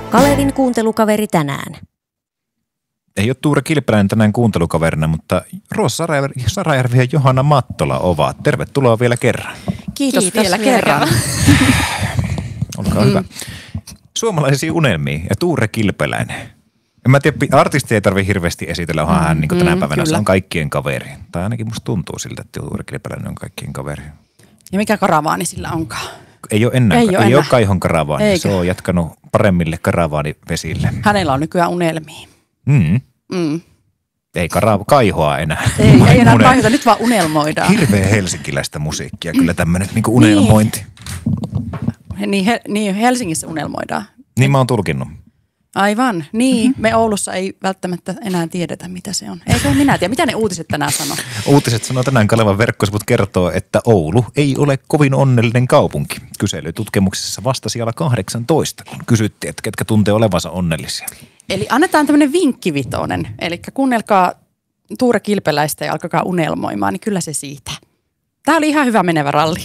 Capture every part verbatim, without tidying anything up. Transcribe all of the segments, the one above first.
Kalevin kuuntelukaveri tänään. Ei ole Tuure Kilpeläinen tänään kuuntelukaverina, mutta Rosa Sarajärvi ja Johanna Mattola ovat. Tervetuloa vielä kerran. Kiitos, Kiitos vielä vielä kerran. Olkaa mm. hyvä. Suomalaisia unelmia ja Tuure Kilpeläinen. En mä tiedä, artisti ei tarvitse hirveästi esitellä, onhan mm. hän niin kuin tänä päivänä mm, se on kaikkien kaveri. Tai ainakin musta tuntuu siltä, että Tuure Kilpeläinen on kaikkien kaveri. Ja mikä karavaani sillä onkaan? Ei ole enää, ei, ei ole, ei ole Kaihon karavaani. Eikö? Se on jatkanut paremmille karavaanivesille. Hänellä on nykyään unelmia. Mm. Mm. Ei karava, Kaihoa enää. Ei, ei enää Kaihota, nyt vaan unelmoidaan. Hirveä helsinkiläistä musiikkia, kyllä tämmöinen niin kuin unelmointi. Niin, he, niin, Helsingissä unelmoidaan. Niin mä oon tulkinnut. Aivan, niin. Me Oulussa ei välttämättä enää tiedetä, mitä se on. Eikö minä tiedä, mitä ne uutiset tänään sanoo? Uutiset sanoo tänään Kalevan verkkosivut kertoo, että Oulu ei ole kovin onnellinen kaupunki. Kyselytutkimuksessa vasta siellä kahdeksantoista, kun kysyttiin, että ketkä tuntee olevansa onnellisia. Eli annetaan tämmöinen vinkkivitonen. Eli kuunnelkaa Tuure Kilpeläistä ja alkakaa unelmoimaan, niin kyllä se siitä. Tämä oli ihan hyvä menevä ralli.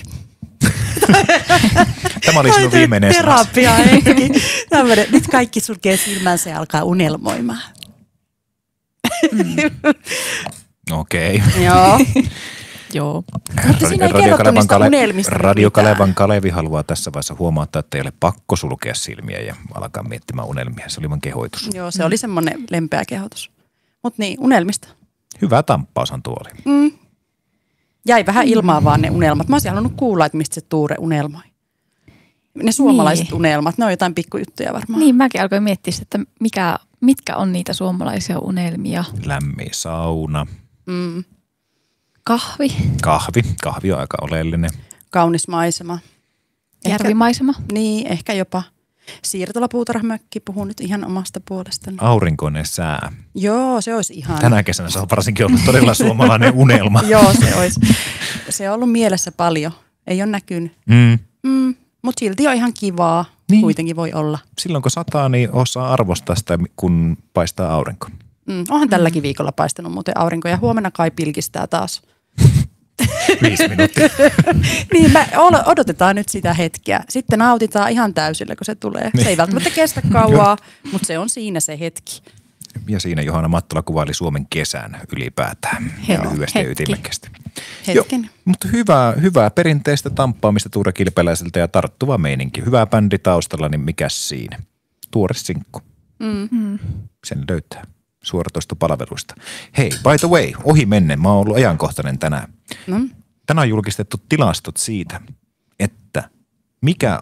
Tämä oli sinun viimeinen sanasi. Terapia, ei. Nyt kaikki sulkee silmänsä ja alkaa unelmoimaan. Mm. Okei. Okay. Joo. Joo. Mutta siinä ei kerrottu niistä Kale- unelmista. Radio Kalevan Kalevi haluaa tässä vaiheessa huomauttaa, että ei ole pakko sulkea silmiä ja alkaa miettimään unelmia. Se oli vain kehoitus. Joo, se oli semmoinen lempeä kehotus. Mutta niin, unelmista. Hyvä tamppaushan tuo oli. Mm. Jäi vähän ilmaa vaan ne unelmat. Mä olisin halunnut kuulla, että mistä se Tuure unelmoi. Ne suomalaiset niin. unelmat, ne on jotain pikkujuttuja varmaan. Niin, mäkin alkoin miettiä, että mikä, mitkä on niitä suomalaisia unelmia. Lämmin sauna. Mm. Kahvi. Kahvi. Kahvi on aika oleellinen. Kaunis maisema. Järvimaisema. Ehkä, niin, ehkä jopa siirtolapuutarhamökki. Puhun nyt ihan omasta puolestani. Aurinkoinen sää. Joo, se olisi ihana. Tänä kesänä se on varsinkin ollut todella suomalainen unelma. Joo, se olisi. Se on ollut mielessä paljon. Ei ole näkynyt. Mm. Mm, mutta silti on ihan kivaa. Niin. Kuitenkin voi olla. Silloin kun sataa, niin osaa arvostaa sitä, kun paistaa aurinko. Mm, onhan tälläkin viikolla paistanut muuten aurinko ja huomenna kai pilkistää taas. Viisi minuuttia. Niin, me odotetaan nyt sitä hetkeä. Sitten nautitaan ihan täysillä, kun se tulee. Niin. Se ei välttämättä kestä kauaa, mutta se on siinä se hetki. Ja siinä Johanna Mattola kuvaili Suomen kesän ylipäätään. Joo, lyhyesti ja hetki. ytimekkäästi. Hetken. Jo, mutta hyvää, hyvää perinteistä tamppaamista Tuure Kilpeläiseltä ja tarttuva meininki. Hyvä bändi taustalla, niin mikäs siinä? Tuore sinkku. Mm. Sen löytää suoratoistopalveluista. Hei, by the way, ohi mennen. Mä oon ollut ajankohtainen tänään. Mm. Tänään on julkistettu tilastot siitä, että mikä